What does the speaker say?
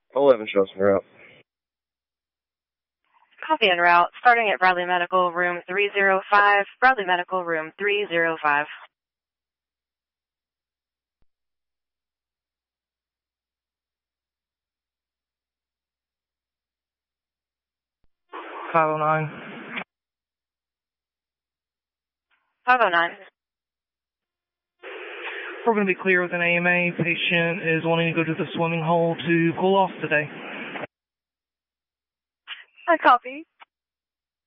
11 shows en route. Copy en route. Starting at Bradley Medical, room 305. Bradley Medical, room 305. $509. 509. We're going to be clear with an AMA. Patient is wanting to go to the swimming hole to cool off today. I copy.